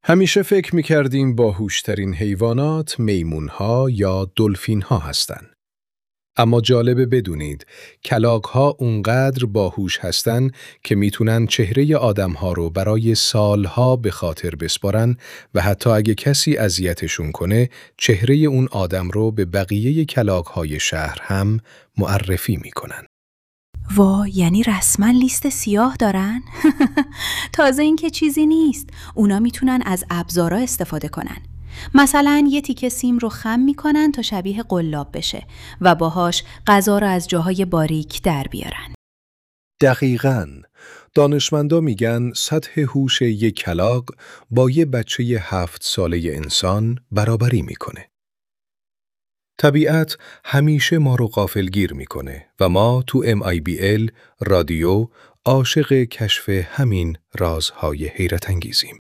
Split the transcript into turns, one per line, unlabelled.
همیشه فکر می‌کردیم باهوشترین حیوانات میمون‌ها یا دلفین‌ها هستند. اما جالبه بدونید کلاغ‌ها اونقدر باهوش هستن که میتونن چهره آدم‌ها رو برای سالها به خاطر بسپارن و حتی اگه کسی اذیتشون کنه چهره اون آدم رو به بقیه کلاغ‌های شهر هم معرفی میکنن.
وا، یعنی رسما لیست سیاه دارن؟ تازه این که چیزی نیست. اونا میتونن از ابزارا استفاده کنن. مثلا یه تیکه سیم رو خم میکنن تا شبیه قلاب بشه و باهاش غذا رو از جاهای باریک در بیارن.
دقیقاً. دانشمندا میگن سطح هوش یک کلاغ با یه بچه 7 ساله انسان برابری میکنه. طبیعت همیشه ما رو غافلگیر میکنه و ما تو MIBL رادیو عاشق کشف همین رازهای حیرت انگیزیم.